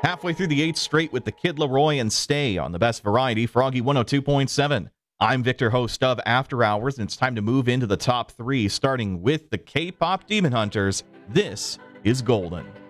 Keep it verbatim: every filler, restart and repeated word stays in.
Halfway through the eighth straight with the Kid Laroi and Stay on the best variety, Froggy one oh two point seven. I'm Victor, host of After Hours, and it's time to move into the top three, starting with the K-pop Demon Hunters. This is Golden.